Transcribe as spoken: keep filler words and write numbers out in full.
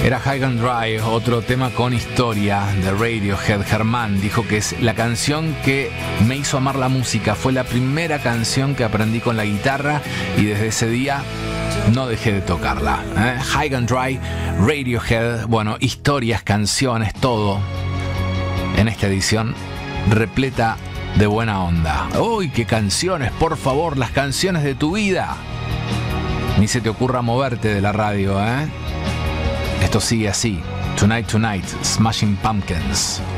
Era High and Dry, otro tema con historia de Radiohead. Germán dijo que es la canción que me hizo amar la música. Fue la primera canción que aprendí con la guitarra y desde ese día no dejé de tocarla. ¿eh? High and Dry, Radiohead. Bueno, historias, canciones, todo en esta edición repleta de buena onda. ¡Uy, qué canciones! Por favor, las canciones de tu vida. Ni se te ocurra moverte de la radio, ¿eh? Esto sigue así. Tonight Tonight, Smashing Pumpkins.